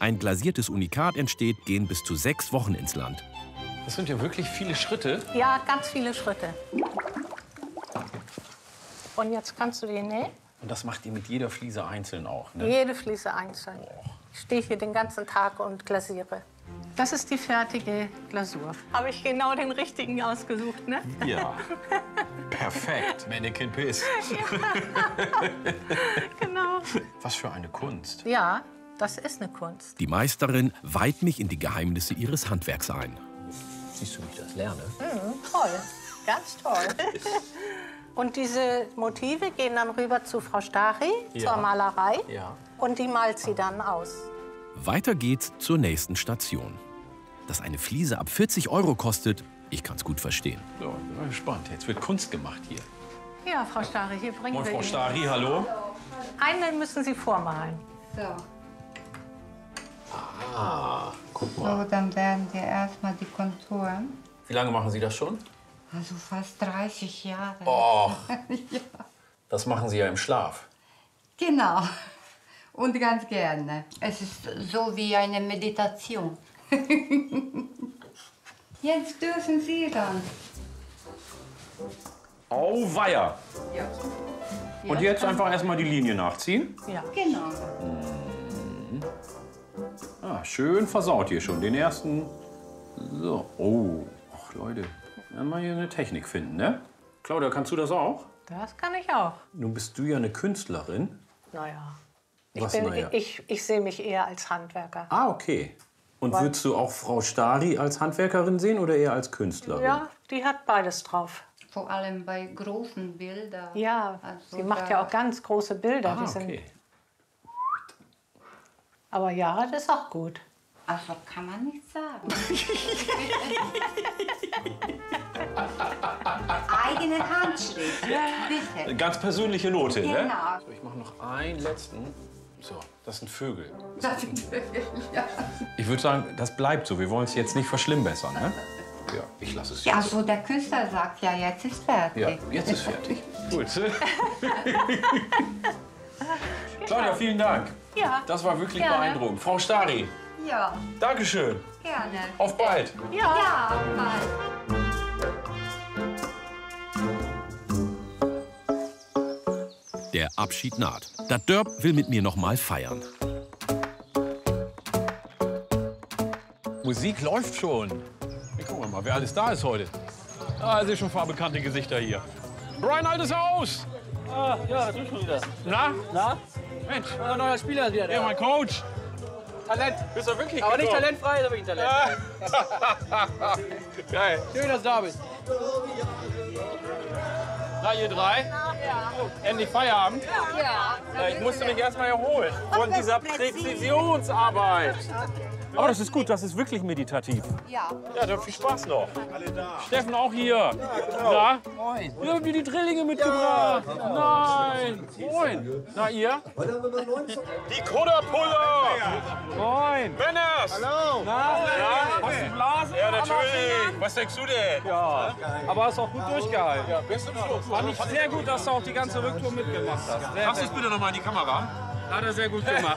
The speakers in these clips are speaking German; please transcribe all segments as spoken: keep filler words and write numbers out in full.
ein glasiertes Unikat entsteht, gehen bis zu sechs Wochen ins Land. Das sind ja wirklich viele Schritte. Ja, ganz viele Schritte. Und jetzt kannst du die nähen. Und das macht ihr mit jeder Fliese einzeln auch, ne? Jede Fliese einzeln. Ich stehe hier den ganzen Tag und glasiere. Das ist die fertige Glasur. Habe ich genau den richtigen ausgesucht, ne? Ja. Perfekt. Mannequin Piss. Ja. Genau. Was für eine Kunst. Ja, das ist eine Kunst. Die Meisterin weiht mich in die Geheimnisse ihres Handwerks ein. Siehst du, wie ich das lerne? Mhm, toll. Ganz toll. Und diese Motive gehen dann rüber zu Frau Stari, Ja. zur Malerei. Ja. Und die malt sie dann aus. Weiter geht's zur nächsten Station. Dass eine Fliese ab vierzig Euro kostet, ich kann's gut verstehen. So, bin mal gespannt. Jetzt wird Kunst gemacht hier. Ja, Frau Stari, hier bringen Moin, wir Frau Ihnen. Stari, hallo. Einmal müssen Sie vormalen. So. Ah, guck mal. So, dann werden wir erstmal die Konturen. Wie lange machen Sie das schon? Also fast dreißig Jahre. Och, Ja. das machen Sie ja im Schlaf. Genau. Und ganz gerne. Es ist so wie eine Meditation. Jetzt dürfen Sie dann. Auweia. Ja. Und jetzt einfach erstmal die Linie nachziehen. Ja. Genau. Ah, schön versaut hier schon den ersten. So, oh, ach Leute, werden wir hier eine Technik finden, ne? Claudia, kannst du das auch? Das kann ich auch. Nun bist du ja eine Künstlerin. Naja. Ich, Was, bin, naja? ich, ich sehe mich eher als Handwerker. Ah, okay. Und Weil- würdest du auch Frau Stari als Handwerkerin sehen oder eher als Künstlerin? Ja, die hat beides drauf. Vor allem bei großen Bildern. Ja, Also sie macht da- ja auch ganz große Bilder. Ah, die sind, okay. aber ja, das ist auch gut. Also kann man nicht sagen. Eigene Handschrift, bitte. Ganz persönliche Note, ne? Genau. So, ich mache noch einen letzten. So, das sind Vögel. Das sind ja. Ich würde sagen, das bleibt so. Wir wollen es jetzt nicht verschlimmbessern, ne? Ja, ich lasse es Ja, jetzt. so der Künstler sagt ja, jetzt ist fertig. Ja, jetzt ist fertig. Gut. Claudia, vielen Dank. Ja. Das war wirklich Gerne. beeindruckend. Frau Stari, Ja, Dankeschön. gerne. Auf bald. Ja. Ja, mal. Der Abschied naht. Das Dörp will mit mir noch mal feiern. Musik läuft schon. Hier, gucken wir mal, wer alles da ist heute. Ah, es sind schon ein paar bekannte Gesichter hier. Brian, altes Haus! Ah, ja, du schon wieder. Na? Na? Mensch, Ein neuer Spieler wieder. ja, mein Coach. Talent. Bist du wirklich Aber nicht gekommen? talentfrei, ist aber ein Talent. Geil. Schön, dass du da bist. Na, ihr drei? Endlich Feierabend? Ja. Ich musste mich erst mal erholen von dieser Präzisionsarbeit. Aber das ist gut, das ist wirklich meditativ. Ja. Ja, dann viel Spaß noch. Steffen auch hier. Na? Moin. Wir haben dir die Drillinge mitgebracht. Nein. Moin. Na, ihr? Die Kudderpuller. Moin. Männers. Hallo. Na? Ja. Hast du Blasen? Ja, natürlich. Was denkst du denn? Ja. Aber hast auch gut durchgehalten. Ja, bis zum Schluss. Fand ich sehr gut, dass du auch die ganze Rücktour mitgemacht hast. Sagst du es bitte noch mal in die Kamera? Hat er sehr gut gemacht.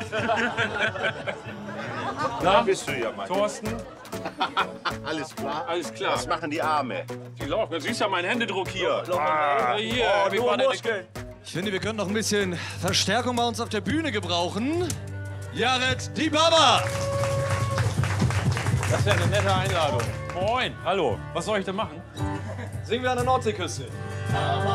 Na, Bist du ja, Mann. Thorsten? Alles klar? Alles klar. Was machen die Arme? Die laufen. Du siehst ja meinen Händedruck hier. Ah, hier. Oh, wie nur war denn Muskeln. Ich finde, wir können noch ein bisschen Verstärkung bei uns auf der Bühne gebrauchen. Jared die Baba! Das ist ja eine nette Einladung. Moin. Hallo. Was soll ich denn machen? Singen wir an der Nordseeküste. Ah.